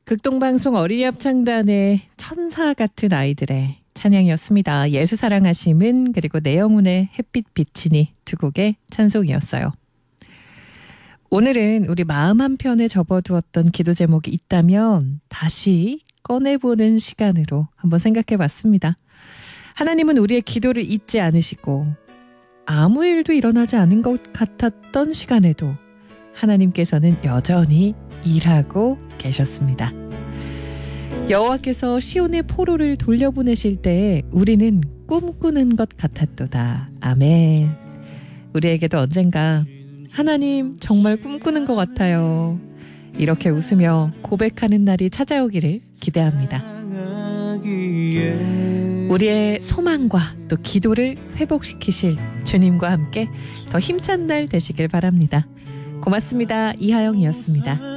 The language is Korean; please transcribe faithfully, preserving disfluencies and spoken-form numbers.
극동방송 어린이 합창단의 천사 같은 아이들의 찬양이었습니다. 예수 사랑하심은 그리고 내영훈의 햇빛 비치니 두 곡의 찬송이었어요. 오늘은 우리 마음 한편에 접어두었던 기도 제목이 있다면 다시 꺼내보는 시간으로 한번 생각해 봤습니다. 하나님은 우리의 기도를 잊지 않으시고 아무 일도 일어나지 않은 것 같았던 시간에도 하나님께서는 여전히 일하고 계셨습니다. 여호와께서 시온의 포로를 돌려보내실 때 우리는 꿈꾸는 것 같았도다. 아멘. 우리에게도 언젠가 하나님 정말 꿈꾸는 것 같아요. 이렇게 웃으며 고백하는 날이 찾아오기를 기대합니다. 우리의 소망과 또 기도를 회복시키실 주님과 함께 더 힘찬 날 되시길 바랍니다. 고맙습니다. 이하영이었습니다.